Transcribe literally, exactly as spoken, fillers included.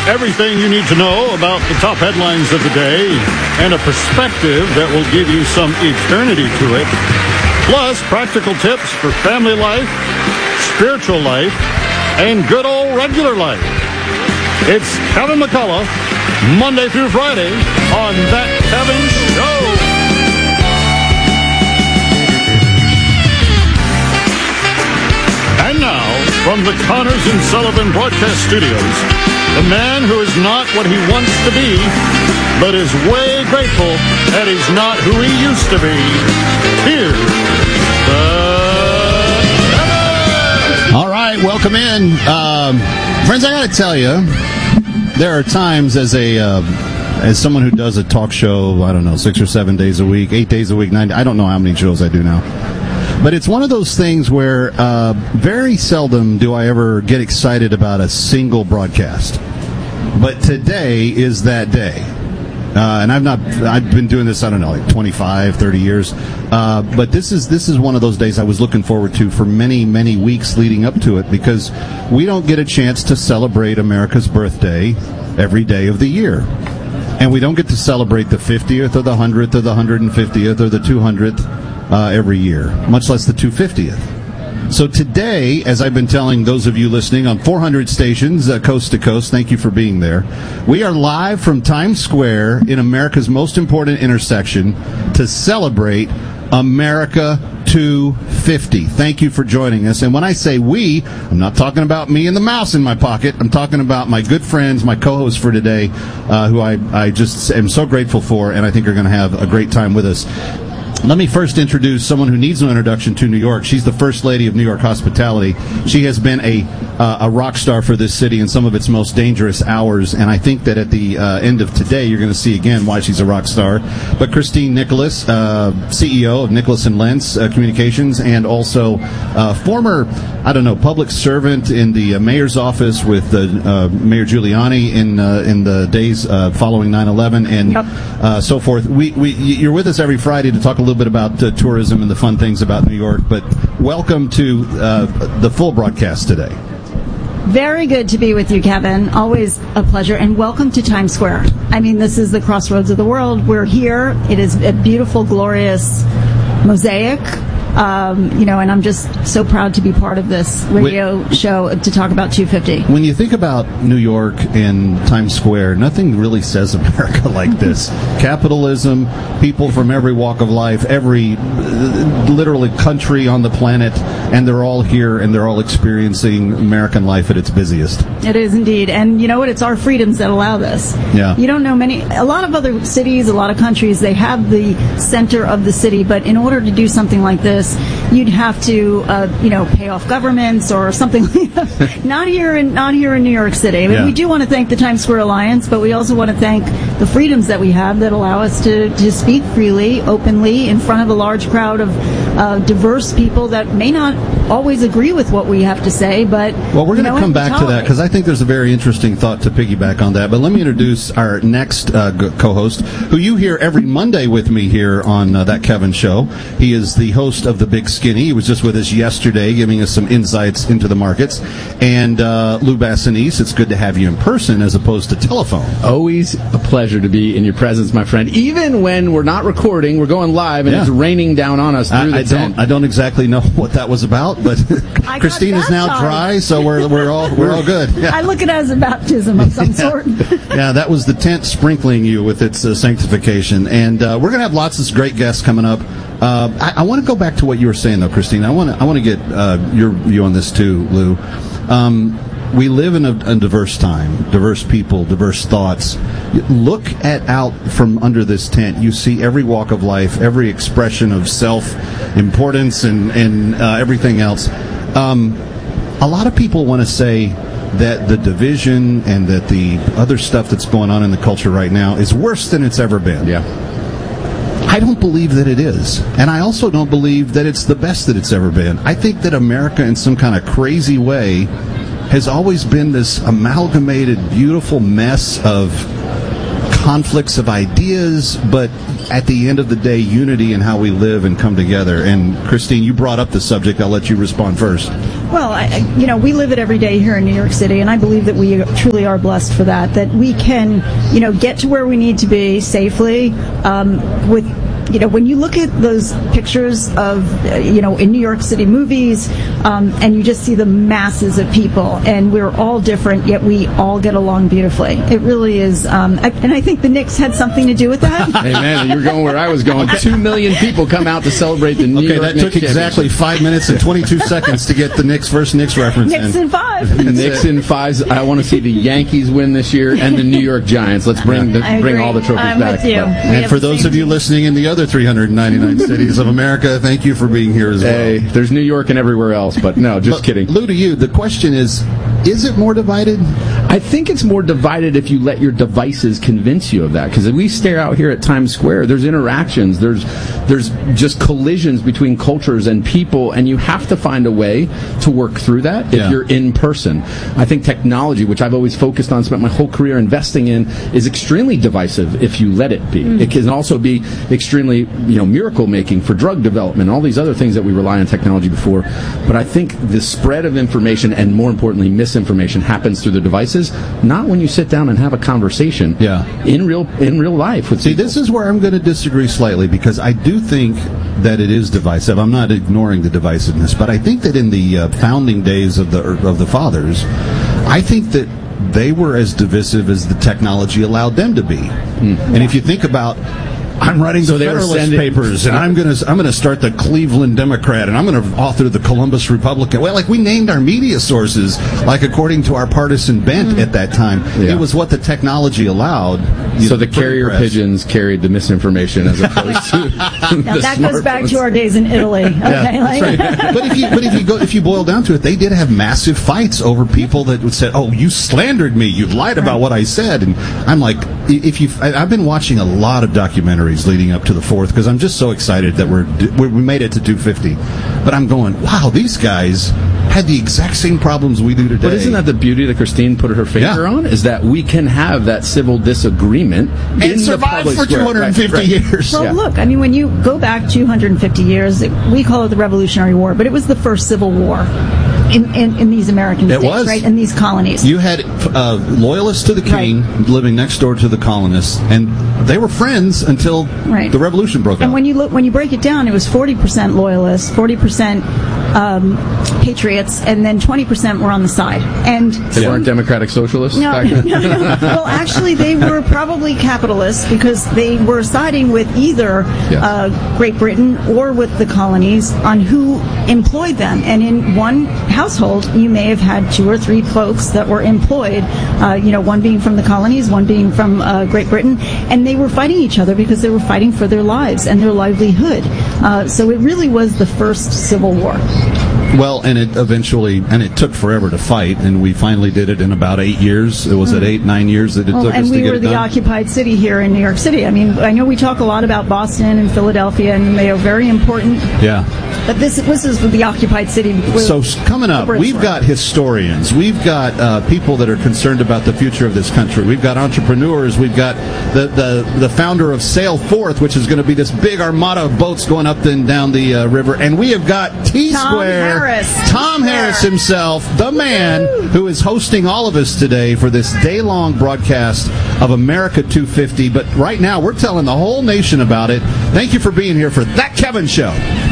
Everything you need to know about the top headlines of the day and a perspective that will give you some eternity to it. Plus, practical tips for family life, spiritual life, and good old regular life. It's Kevin McCullough, Monday through Friday on That Kevin Show. And now, from the Connors and Sullivan Broadcast Studios, the man who is not what he wants to be, but is way grateful that he's not who he used to be. Here's the Kevin! All right, welcome in. Um, friends, I got to tell you, there are times as a uh, as someone who does a talk show, I don't know, six or seven days a week, eight days a week, nine, I don't know how many shows I do now. But it's one of those things where uh, very seldom do I ever get excited about a single broadcast. But today is that day. Uh, and I've not, I've been doing this, I don't know, like twenty-five, thirty years. Uh, but this is, this is one of those days I was looking forward to for many, many weeks leading up to it, because we don't get a chance to celebrate America's birthday every day of the year. And we don't get to celebrate the fiftieth or the one hundredth or the one hundred fiftieth or the two hundredth uh, every year, much less the two hundred fiftieth. So today, as I've been telling those of you listening on four hundred stations, uh, coast to coast, thank you for being there. We are live from Times Square in America's most important intersection to celebrate America two fifty. Thank you for joining us. And when I say we, I'm not talking about me and the mouse in my pocket. I'm talking about my good friends, my co-hosts for today, uh, who I, I just am so grateful for, and I think are going to have a great time with us. Let me first introduce someone who needs no introduction to New York. She's the First Lady of New York Hospitality. She has been a uh, a rock star for this city in some of its most dangerous hours, and I think that at the uh, end of today, you're going to see again why she's a rock star. But Christine Nicholas, uh, C E O of Nicholas and Lentz uh, Communications, and also uh, former, I don't know, public servant in the uh, mayor's office with uh, uh, Mayor Giuliani in uh, in the days uh, following nine eleven and yep. uh, so forth. We, we you're with us every Friday to talk a little bit about uh, tourism and the fun things about New York, but welcome to uh, the full broadcast today. Very good to be with you, Kevin. Always a pleasure, and welcome to Times Square. I mean, this is the crossroads of the world. We're here. It is a beautiful, glorious mosaic. Um, you know, and I'm just so proud to be part of this radio when, show to talk about two fifty. When you think about New York and Times Square, nothing really says America like this. Capitalism, people from every walk of life, every literally country on the planet, and they're all here and they're all experiencing American life at its busiest. It is indeed. And you know what? It's our freedoms that allow this. Yeah. You don't know many, a lot of other cities, a lot of countries, they have the center of the city, but in order to do something like this, you'd have to, uh, you know, pay off governments or something like that. Not here in, not here in New York City. I mean, yeah. We do want to thank the Times Square Alliance, but we also want to thank the freedoms that we have that allow us to, to speak freely, openly, in front of a large crowd of uh, diverse people that may not always agree with what we have to say, but well, we're going to come back tolerate. to that because I think there's a very interesting thought to piggyback on that. But let me introduce our next uh, co-host, who you hear every Monday with me here on uh, That Kevin Show. He is the host of The Big Skinny. He was just with us yesterday, giving us some insights into the markets. And uh, Lou Bassanese, it's good to have you in person as opposed to telephone. Always a pleasure to be in your presence, my friend. Even when we're not recording, we're going live, and yeah. It's raining down on us through I, the I tent. Don't, I don't exactly know what that was about, but Christine is now dry, so we're we're all we're all good. Yeah. I look at it as a baptism of some yeah. sort. Yeah, that was the tent sprinkling you with its uh, sanctification, and uh, we're going to have lots of great guests coming up. Uh, I, I want to go back to what you were saying, though, Christine. I want to I want to get uh, your view on this too, Lou. Um, we live in a, a diverse time, diverse people, diverse thoughts. Look at out from under this tent. You see every walk of life, every expression of self-importance and, and uh, everything else. Um, a lot of people want to say that the division and that the other stuff that's going on in the culture right now is worse than it's ever been. Yeah. I don't believe that it is. And I also don't believe that it's the best that it's ever been. I think that America, in some kind of crazy way, has always been this amalgamated, beautiful mess of conflicts of ideas, but at the end of the day, unity in how we live and come together. And Christine, you brought up the subject. I'll let you respond first. Well, I, you know, we live it every day here in New York City, and I believe that we truly are blessed for that, that we can, you know, get to where we need to be safely um, with, you know, when you look at those pictures of, uh, you know, in New York City movies, um, and you just see the masses of people, and we're all different, yet we all get along beautifully. It really is, um, I, and I think the Knicks had something to do with that. Hey, man, you're going where I was going. Two million people come out to celebrate the New okay, York that Knicks took exactly five minutes and twenty-two seconds to get the Knicks first Knicks reference Knicks in. in five. Knicks in fives. I want to see the Yankees win this year and the New York Giants. Let's bring the, I bring agree. all the trophies I'm back. with you. But- We And have for the those same of you team. listening in the other three hundred ninety-nine cities of America, thank you for being here as well. Hey, there's New York and everywhere else, but no, just But, kidding. Lou, to you, the question is, is it more divided? I think it's more divided if you let your devices convince you of that. Because if we stare out here at Times Square, there's interactions, there's there's just collisions between cultures and people, and you have to find a way to work through that if Yeah. you're in person. I think technology, which I've always focused on, spent my whole career investing in, is extremely divisive if you let it be. Mm. It can also be extremely, you know, miracle making for drug development, all these other things that we rely on technology before. But I think the spread of information, and more importantly, misinformation, happens through the devices, not when you sit down and have a conversation Yeah. in real in real life with See, people. this is where I'm going to disagree slightly, because I do think that it is divisive. I'm not ignoring the divisiveness, but I think that in the uh, founding days of the of the fathers, I think that they were as divisive as the technology allowed them to be. Mm. And if you think about, I'm writing So the they were Federalist sending- Papers, and I'm gonna I'm gonna start the Cleveland Democrat, and I'm gonna author the Columbus Republican. Well, like we named our media sources like according to our partisan bent mm. at that time. Yeah. It was what the technology allowed. So the carrier press. pigeons carried the misinformation as opposed to now the that goes back ones. to our days in Italy. Okay, yeah, like, right. But if you but if you go if you boil down to it, they did have massive fights over people that would say, "Oh, you slandered me. You lied about right. what I said." And I'm like, if you, I've been watching a lot of documentaries leading up to the fourth because I'm just so excited that we're we made it to two fifty. But I'm going, wow, these guys had the exact same problems we do today. But isn't that the beauty that Christine put her finger yeah. on? Is that we can have that civil disagreement and in survive the for square. two hundred fifty right, right. years. Well, yeah. look, I mean, when you go back two hundred fifty years, we call it the Revolutionary War, but it was the first civil war in, in, in these American it states, was. right? In these colonies. You had uh, loyalists to the king right. living next door to the colonists, and they were friends until right. the revolution broke out. And when you look, when you break it down, it was forty percent loyalists, forty percent um, patriots, and then twenty percent were on the side. And they so, weren't democratic socialists? No, no, no. Well, actually, they were probably capitalists because they were siding with either yes. uh, Great Britain or with the colonies on who employed them. And in one household, you may have had two or three folks that were employed, uh, you know, one being from the colonies, one being from uh, Great Britain, and they were fighting each other because they were fighting for their lives and their livelihood. Uh, so it really was the first Civil War. Well, and it eventually, and it took forever to fight, and we finally did it in about eight years. It was mm. at eight, nine years that it well, took us to get it done. And we were the occupied city here in New York City. I mean, I know we talk a lot about Boston and Philadelphia, and they are very important. Yeah. But this, this is the occupied city. So coming up, we've were. got historians. We've got uh, people that are concerned about the future of this country. We've got entrepreneurs. We've got the, the, the founder of Sail Forth, which is going to be this big armada of boats going up and down the uh, river. And we have got T-Square. Harris. Tom Harris himself, the man Woo. who is hosting all of us today for this day-long broadcast of America two fifty. But right now, we're telling the whole nation about it. Thank you for being here for That Kevin Show.